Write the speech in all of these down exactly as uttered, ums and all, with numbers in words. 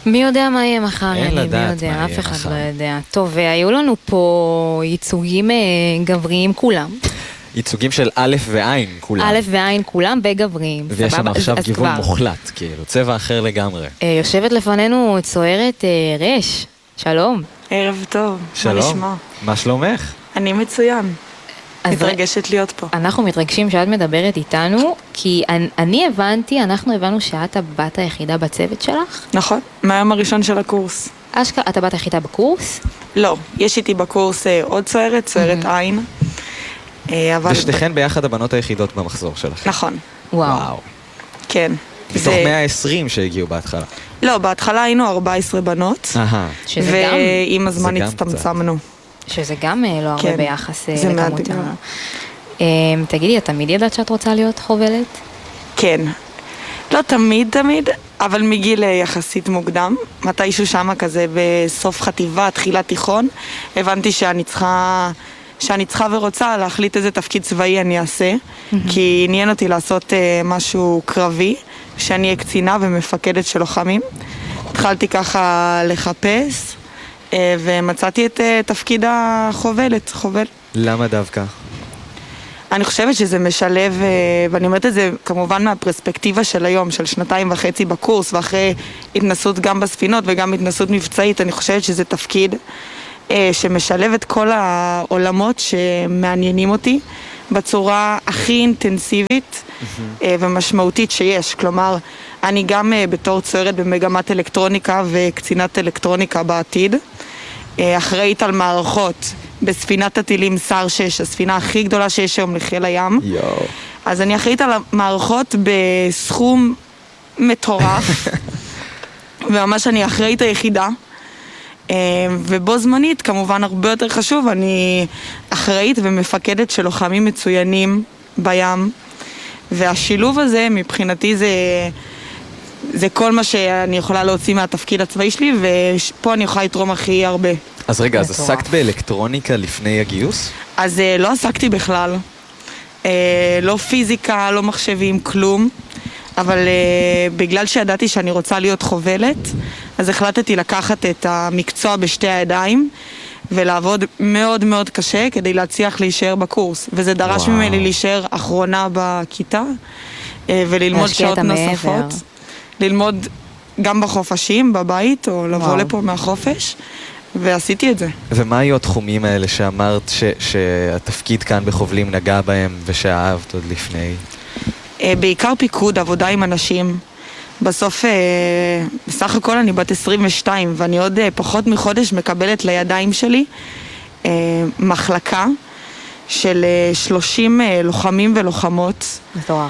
מי יודע מה יהיה מחר, אין אני, לדעת מי יודע, מה אף יהיה אחד מחר. לא יודע. טוב, והיו לנו פה ייצוגים אה, גבריים כולם. ייצוגים של א' ועין כולם. א' ועין כולם בגבריים. ויש סבבה? לנו עכשיו אז גיוון כבר. מוחלט, כאילו, צבע אחר לגמרי. אה, יושבת לפנינו צוערת אה, רש. שלום. ערב טוב, מה שלום, נשמע? מה שלומך? אני מצוין, אז מתרגשת להיות פה. אנחנו מתרגשים שאת מדברת איתנו, כי אני, אני הבנתי, אנחנו הבנו שאת הבת היחידה בצוות שלך. נכון, מהיום הראשון של הקורס. אשכרה, את הבת היחידה בקורס? לא, יש איתי בקורס אה, עוד צוערת, צוערת עין. אה, אבל... ושתיכן ביחד הבנות היחידות במחזור שלכם. נכון, וואו. וואו. כן. מתוך זה- מאה ועשרים שהגיעו בהתחלה. לא, בהתחלה היינו ארבע עשרה בנות, אהה. שזה גם, ועם הזמן זה גם הצטמצמנו. שזה גם אה, לא הרבה כן, ביחס אה, זה מעט לכמות ה... מאוד. אה, תגידי, את תמיד ידעת שאת רוצה להיות חובלת? כן. לא תמיד תמיד, אבל מגיל אה, יחסית מוקדם. מתישהו שמה כזה בסוף חטיבה, תחילת תיכון, הבנתי שאני צריכה, שאני צריכה ורוצה להחליט איזה תפקיד צבאי אני אעשה, כי עניין אותי לעשות אה, משהו קרבי, שאני אהיה קצינה ומפקדת של לוחמים. התחלתי ככה לחפש, אה, ומצאתי את אה, תפקיד החובלת, חובל. למה דווקא? אני חושבת שזה משלב, אה, ואני אומרת את זה כמובן מהפרספקטיבה של היום, של שנתיים וחצי בקורס, ואחרי התנסות גם בספינות וגם התנסות מבצעית, אני חושבת שזה תפקיד אה, שמשלב את כל העולמות שמעניינים אותי בצורה הכי אינטנסיבית אה, ומשמעותית שיש. כלומר, אני גם אה, בתור צוערת במגמת אלקטרוניקה וקצינת אלקטרוניקה בעתיד, אה, אחראית על מערכות בספינת הטילים סער שש, הספינה הכי גדולה שיש היום לחיל הים. יואו. אז אני אחראית על המערכות בסכום מטורף, וממש אני אחראית היחידה. אה, ובו זמנית, כמובן הרבה יותר חשוב, אני אחראית ומפקדת של לוחמים מצוינים בים. והשילוב הזה מבחינתי זה, זה כל מה שאני יכולה להוציא מהתפקיד הצבאי שלי, ופה אני יכולה לתרום הכי הרבה. אז רגע, אז מטורף. עסקת באלקטרוניקה לפני הגיוס? אז אה, לא עסקתי בכלל, אה, לא פיזיקה, לא מחשבים, כלום, אבל אה, בגלל שידעתי שאני רוצה להיות חובלת, אז החלטתי לקחת את המקצוע בשתי הידיים, ולעבוד מאוד מאוד קשה כדי להצליח להישאר בקורס, וזה דרש וואו. ממני להישאר אחרונה בכיתה, אה, וללמוד להשקיע שעות את המעבר. נוספות, ללמוד גם בחופשים, בבית, או לבוא וואו. לפה מהחופש, ועשיתי את זה. ומה היו התחומים האלה שאמרת ש- שהתפקיד כאן בחובלים נגע בהם ושאהבת עוד לפני? אה, בעיקר פיקוד, עבודה עם אנשים. בסוף, אה, בסך הכל אני בת עשרים ושתיים, ואני עוד אה, פחות מחודש מקבלת לידיים שלי אה, מחלקה של אה, שלושים אה, לוחמים ולוחמות, מטורף.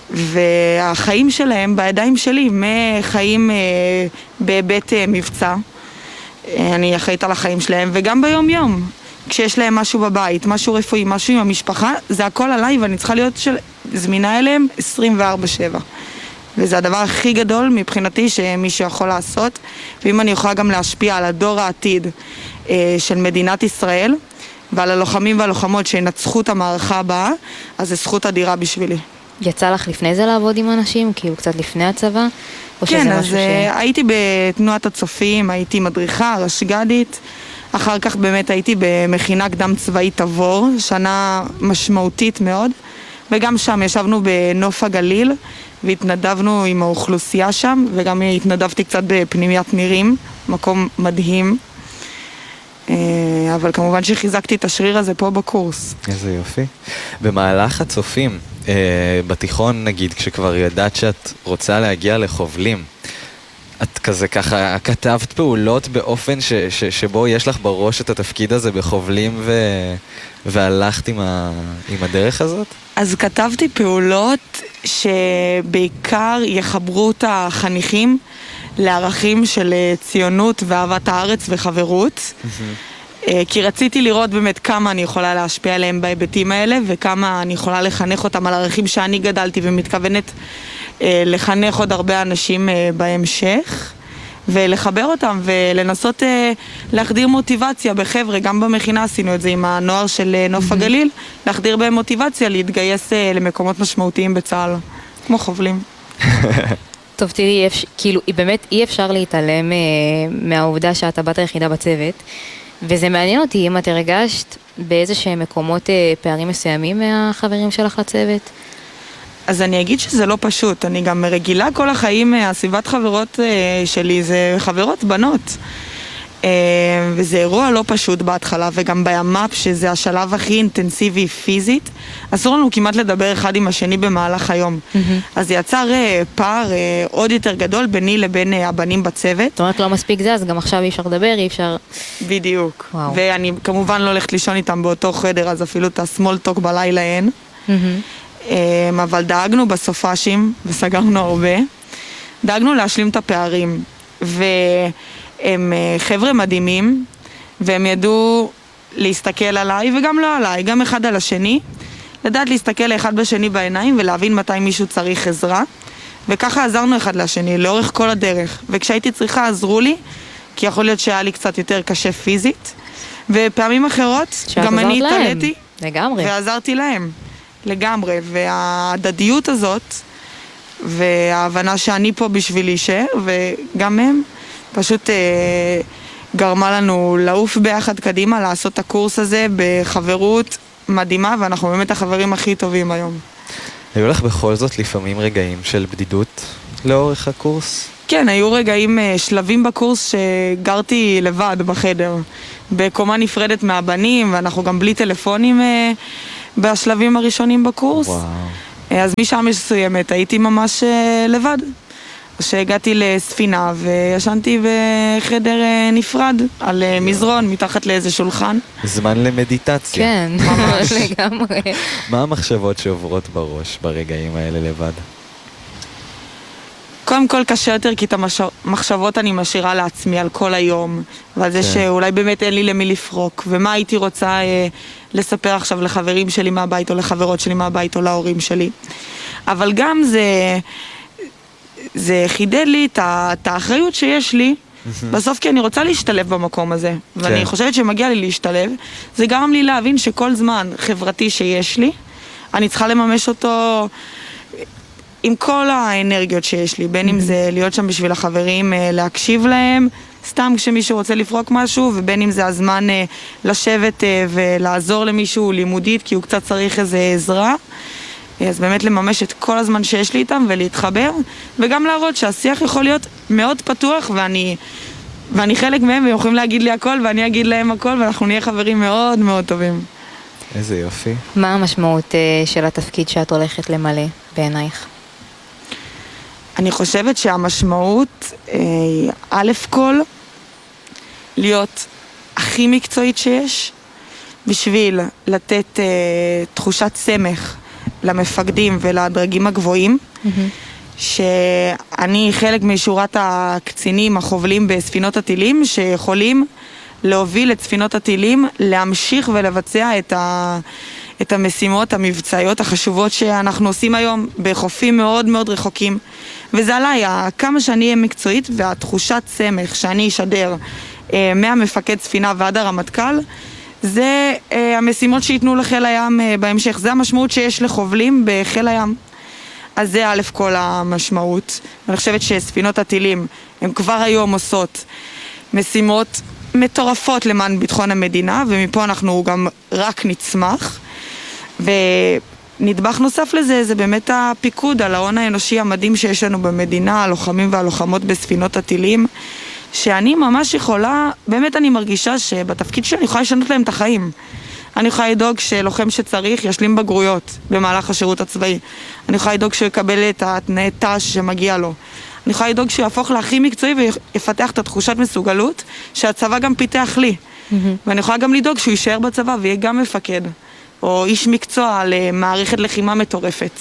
והחיים שלהם בידיים שלי, מחיים אה, בהיבט אה, מבצע. אה, אני אחראית על החיים שלהם, וגם ביום יום. כשיש להם משהו בבית, משהו רפואי, משהו עם המשפחה, זה הכל עליי, ואני צריכה להיות של... זמינה אליהם עשרים וארבע שבע. וזה הדבר הכי גדול מבחינתי שמישהו יכול לעשות, ואם אני יכולה גם להשפיע על הדור העתיד אה, של מדינת ישראל, ועל הלוחמים והלוחמות שינצחו את המערכה הבאה, אז זה זכות אדירה בשבילי. יצא לך לפני זה לעבוד עם אנשים, כאילו קצת לפני הצבא? או כן, שזה אז משהו ש... uh, הייתי בתנועת הצופים, הייתי מדריכה, רשג"דית, אחר כך באמת הייתי במכינה קדם צבאית תבור, שנה משמעותית מאוד, וגם שם ישבנו בנוף הגליל, והתנדבנו עם האוכלוסייה שם, וגם התנדבתי קצת בפנימיית נירים, מקום מדהים. Uh, אבל כמובן שחיזקתי את השריר הזה פה בקורס. איזה יופי. במהלך הצופים, אה, בתיכון נגיד, כשכבר ידעת שאת רוצה להגיע לחובלים, את כזה ככה כתבת פעולות באופן ש, ש, שבו יש לך בראש את התפקיד הזה בחובלים ו, והלכת עם, ה, עם הדרך הזאת? אז כתבתי פעולות שבעיקר יחברו את החניכים לערכים של ציונות ואהבת הארץ וחברות. כי רציתי לראות באמת כמה אני יכולה להשפיע עליהם בהיבטים האלה, וכמה אני יכולה לחנך אותם על ערכים שאני גדלתי ומתכוונת לחנך עוד הרבה אנשים בהמשך, ולחבר אותם ולנסות להחדיר מוטיבציה בחבר'ה. גם במכינה עשינו את זה עם הנוער של נוף הגליל, להחדיר בהם מוטיבציה להתגייס למקומות משמעותיים בצה"ל, כמו חובלים. טוב, תראי, כאילו, באמת אי אפשר להתעלם מהעובדה שאת הבת היחידה בצוות, וזה מעניין אותי אם את הרגשת באיזה שהם מקומות פערים מסוימים מהחברים שלך לצוות. אז אני אגיד שזה לא פשוט, אני גם רגילה כל החיים, הסביבת חברות שלי זה חברות בנות. וזה אירוע לא פשוט בהתחלה, וגם בימ"פ, שזה השלב הכי אינטנסיבי פיזית, אסור לנו כמעט לדבר אחד עם השני במהלך היום. Mm-hmm. אז זה יצר פער עוד יותר גדול ביני לבין הבנים בצוות. זאת אומרת, לא מספיק זה, אז גם עכשיו אי אפשר לדבר, אי אפשר... בדיוק. וואו. ואני כמובן לא הולכת לישון איתם באותו חדר, אז אפילו את הסמול טוק בלילה אין. Mm-hmm. אבל דאגנו בסופשים, וסגרנו הרבה. דאגנו להשלים את הפערים. ו... הם חבר'ה מדהימים, והם ידעו להסתכל עליי, וגם לא עליי, גם אחד על השני, לדעת להסתכל אחד בשני בעיניים, ולהבין מתי מישהו צריך עזרה, וככה עזרנו אחד לשני, לאורך כל הדרך, וכשהייתי צריכה עזרו לי, כי יכול להיות שהיה לי קצת יותר קשה פיזית, ופעמים אחרות, גם אני התעליתי, לגמרי. ועזרתי להם, לגמרי, וההדדיות הזאת, וההבנה שאני פה בשביל להישאר, וגם הם, פשוט אה, גרמה לנו לעוף ביחד קדימה, לעשות את הקורס הזה בחברות מדהימה, ואנחנו באמת החברים הכי טובים היום. היו לך בכל זאת לפעמים רגעים של בדידות לאורך הקורס? כן, היו רגעים, אה, שלבים בקורס שגרתי לבד בחדר, בקומה נפרדת מהבנים, ואנחנו גם בלי טלפונים אה, בשלבים הראשונים בקורס. וואו. אה, אז משם מסוימת הייתי ממש אה, לבד. שהגעתי לספינה וישנתי בחדר נפרד על מזרון מתחת לאיזה שולחן. זמן למדיטציה. כן, ממש לגמרי. מה המחשבות שעוברות בראש ברגעים האלה לבד? קודם כל קשה יותר כי את המחשבות אני משאירה לעצמי על כל היום, ועל זה שאולי באמת אין לי למי לפרוק, ומה הייתי רוצה אה, לספר עכשיו לחברים שלי מהבית או לחברות שלי מהבית או להורים שלי. אבל גם זה... זה חידד לי את האחריות שיש לי, בסוף כי אני רוצה להשתלב במקום הזה, ואני חושבת שמגיע לי להשתלב, זה גרם לי להבין שכל זמן חברתי שיש לי, אני צריכה לממש אותו עם כל האנרגיות שיש לי, בין אם זה להיות שם בשביל החברים, להקשיב להם, סתם כשמישהו רוצה לפרוק משהו, ובין אם זה הזמן לשבת ולעזור למישהו לימודית, כי הוא קצת צריך איזו עזרה, אז באמת לממש את כל הזמן שיש לי איתם ולהתחבר, וגם להראות שהשיח יכול להיות מאוד פתוח, ואני, ואני חלק מהם, והם יכולים להגיד לי הכל, ואני אגיד להם הכל, ואנחנו נהיה חברים מאוד מאוד טובים. איזה יופי. מה המשמעות של התפקיד שאת הולכת למלא בעינייך? אני חושבת שהמשמעות, א' כל, להיות הכי מקצועית שיש, בשביל לתת תחושת סמך, למפקדים ולדרגים הגבוהים, mm-hmm. שאני חלק משורת הקצינים החובלים בספינות הטילים, שיכולים להוביל את ספינות הטילים, להמשיך ולבצע את, ה... את המשימות המבצעיות החשובות שאנחנו עושים היום בחופים מאוד מאוד רחוקים. וזה עליי, כמה שאני אהיה מקצועית והתחושת סמך שאני אשדר אה, מהמפקד ספינה ועד הרמטכ"ל, זה uh, המשימות שיתנו לחיל הים uh, בהמשך. זה המשמעות שיש לחובלים בחיל הים. אז זה א' כל המשמעות. אני חושבת שספינות הטילים הן כבר היום עושות משימות מטורפות למען ביטחון המדינה, ומפה אנחנו גם רק נצמח. ונדבך נוסף לזה זה באמת הפיקוד על ההון האנושי המדהים שיש לנו במדינה, הלוחמים והלוחמות בספינות הטילים, שאני ממש יכולה, באמת אני מרגישה שבתפקיד שלי אני יכולה לשנות להם את החיים. אני יכולה לדאוג שלוחם שצריך ישלים בגרויות במהלך השירות הצבאי. אני יכולה לדאוג שהוא יקבל את התנאי תש שמגיע לו. אני יכולה לדאוג שהוא יהפוך להכי מקצועי ויפתח את התחושת מסוגלות שהצבא גם פיתח לי. Mm-hmm. ואני יכולה גם לדאוג שהוא יישאר בצבא ויהיה גם מפקד, או איש מקצוע למערכת לחימה מטורפת.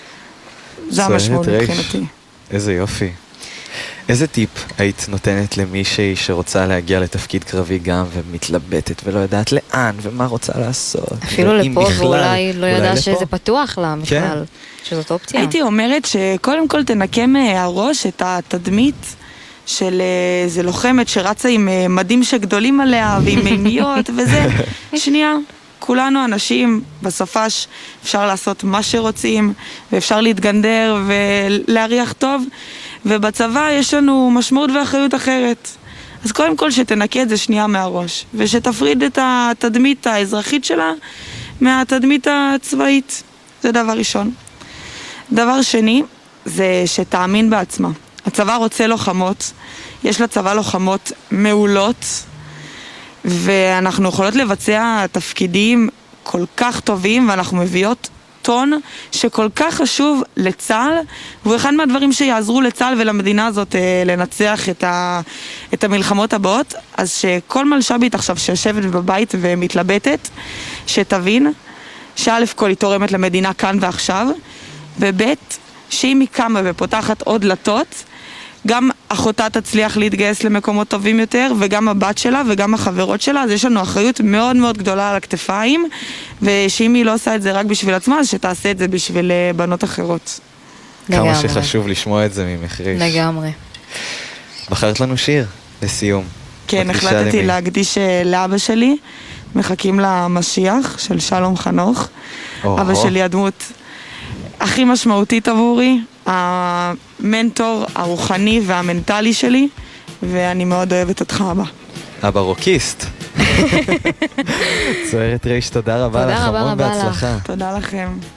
זה המשמעות מבחינתי. איזה יופי. איזה טיפ היית נותנת למישהי שרוצה להגיע לתפקיד קרבי גם ומתלבטת ולא יודעת לאן ומה רוצה לעשות? אפילו לפה ואולי לא ידע שזה פתוח לה בכלל, שזאת אופציה. הייתי אומרת שקודם כל תנקם מהראש את התדמית של איזה לוחמת שרצה עם מדים שגדולים עליה ועם מימיות וזה. שנייה, כולנו אנשים, בסופש אפשר לעשות מה שרוצים ואפשר להתגנדר ולהריח טוב, ובצבא יש לנו משמעות ואחריות אחרת. אז קודם כל שתנקה את זה שנייה מהראש, ושתפריד את התדמית האזרחית שלה מהתדמית הצבאית. זה דבר ראשון. דבר שני, זה שתאמין בעצמה. הצבא רוצה לוחמות, יש לצבא לוחמות מעולות, ואנחנו יכולות לבצע תפקידים כל כך טובים, ואנחנו מביאות טון שכל כך חשוב לצה"ל, והוא אחד מהדברים שיעזרו לצה"ל ולמדינה הזאת אה, לנצח את, ה, את המלחמות הבאות. אז שכל מלשבית עכשיו שיושבת בבית ומתלבטת, שתבין שא' כל היא תורמת למדינה כאן ועכשיו, וב' שאם היא קמה ופותחת עוד דלתות, גם אחותה תצליח להתגייס למקומות טובים יותר, וגם הבת שלה וגם החברות שלה. אז יש לנו אחריות מאוד מאוד גדולה על הכתפיים, ושאם היא לא עושה את זה רק בשביל עצמה, אז שתעשה את זה בשביל בנות אחרות. לגמרי. כמה שחשוב לשמוע את זה ממחריש. לגמרי. בחרת לנו שיר לסיום. כן, החלטתי למי? להקדיש לאבא שלי, מחכים למשיח של שלום חנוך. או אבא או. שלי הדמות הכי משמעותית עבורי, המנטור הרוחני והמנטלי שלי, ואני מאוד אוהבת אותך, אבא. אבא רוקיסט. צוערת ריש, תודה רבה לך, המון בהצלחה. תודה לכם.